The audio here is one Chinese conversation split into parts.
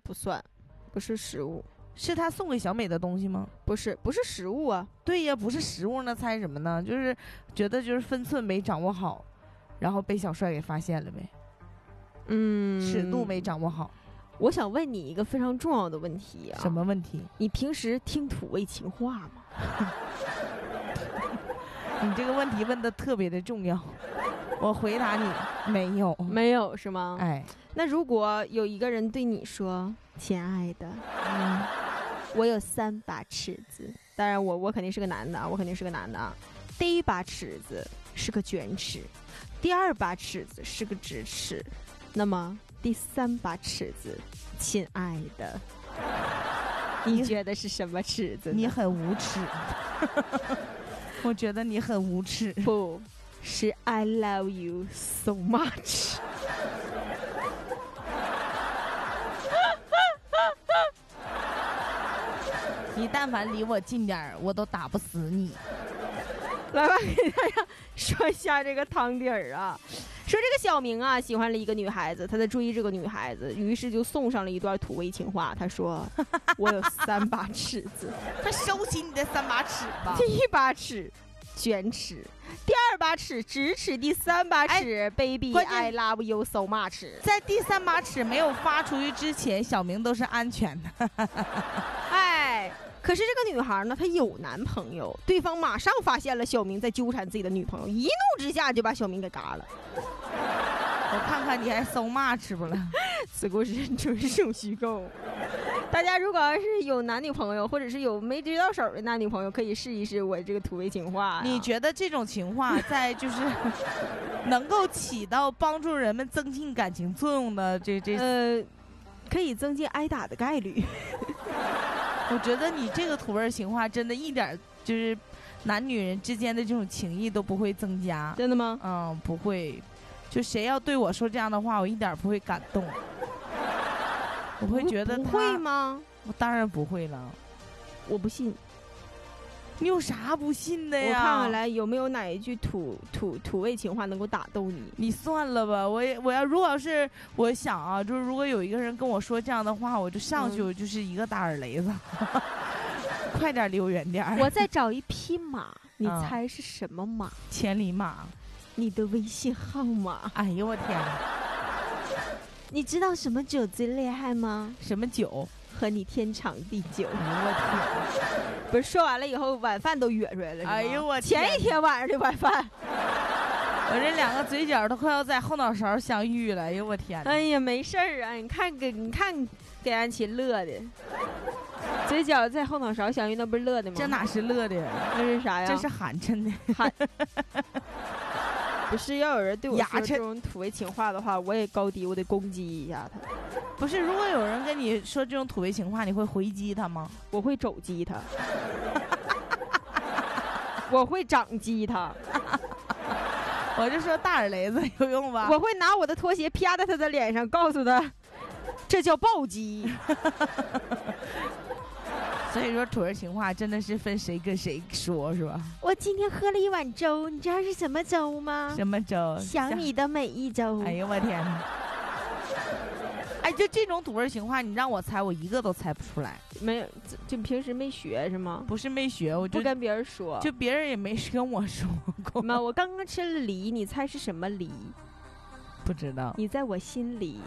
不算，不是食物。 是他送给小美的东西吗？ 不是食物啊。 对呀，不是食物，那猜什么呢？就是觉得就是分寸没掌握好，然后被小帅给发现了呗。尺度没掌握好。 我想问你一个非常重要的问题啊。 什么问题？ 你平时听土味情话吗？ 你这个问题问的特别的重要。我回答你，没有。 没有是吗？ 哎， 那如果有一个人对你说，亲爱的，我有3把尺子，当然我肯定是个男的，第一把尺子是个卷尺，第2把尺子是个直尺，那么第3把尺子，亲爱的，你觉得是什么尺子呢？ 你很无耻。我觉得你很无耻。 不是 I love you so much。 你但凡离我近点儿，我都打不死你。 来吧，给大家说一下这个汤底儿啊。说这个小明啊喜欢了一个女孩子，他在追这个女孩子，于是就送上了一段土味情话。他说：“我有3把尺子。” 他收起你的3把尺吧。 第1把尺卷尺，第2把尺直尺，第3把尺、baby I love you so much。 在第3把尺没有发出去之前，小明都是安全的。 哎。可是这个女孩呢，她有男朋友，对方马上发现了小明在纠缠自己的女朋友，一怒之下就把小明给嘎了。 我看看你还so much不了。 此故事纯属虚构。大家如果要是有男女朋友，或者是有没追到手的男女朋友，可以试一试我这个土味情话。 你觉得这种情话在就是能够起到帮助人们增进感情作用的可以增进挨打的概率。 我觉得你这个土味情话真的一点就是男女人之间的这种情谊都不会增加。 真的吗？ 不会。就谁要对我说这样的话，我一点不会感动。我会觉得他不会吗？ 我当然不会了。 我不信。 你有啥不信的呀？ 我看看来有没有哪一句土味情话能够打动你。 你算了吧，我要如果是我想啊，就是如果有一个人跟我说这样的话，我就上去，我就是一个大耳雷子。快点离我远点。 我再找一匹马，你猜是什么马？ 千里马。 你的微信号码。 哎呦我天！ 你知道什么酒最厉害吗？ 什么酒？ 和你天长地久。 哎呦我天！ 不是说完了以后晚饭都哕出来了。 哎呦我天！ 前一天晚上的晚饭。 我这2个嘴角都快要在后脑勺相遇了。哎呦我天！ 哎呀，没事儿啊，你看给安琪乐的。嘴角在后脑勺相遇，那不是乐的吗？ 这哪是乐的？ 那是啥呀？ 这是寒碜的。 不是，要有人对我说这种土味情话的话，我也高低，我得攻击一下他。 不是，如果有人跟你说这种土味情话，你会回击他吗？ 我会肘击他。我会掌击他。 我就说大耳雷子有用吧？ 我会拿我的拖鞋啪在他的脸上，告诉他，这叫暴击。 所以说土味情话真的是分谁跟谁说，是吧？ 我今天喝了一碗粥，你知道是什么粥吗？ 什么粥？ 想你的每一粥。 哎呦我天哪！哎，就这种土味情话，你让我猜，我一个都猜不出来。 没有，就平时没学是吗？ 不是没学，我就不跟别人说， 就别人也没跟我说过。 妈，我刚刚吃了梨，你猜是什么梨？ 不知道。 你在我心里。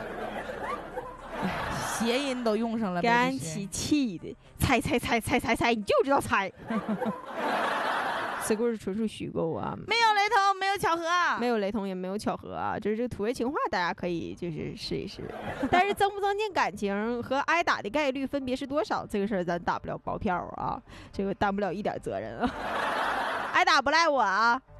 谐音都用上了， 给安琪气的，猜，你就知道猜。此故事纯属虚构啊， 没有雷同，没有巧合， 没有雷同也没有巧合啊，就是这个土味情话，大家可以就是试一试。但是增不增进感情和挨打的概率分别是多少，这个事儿咱打不了包票啊，这个担不了一点责任啊。挨打不赖我啊。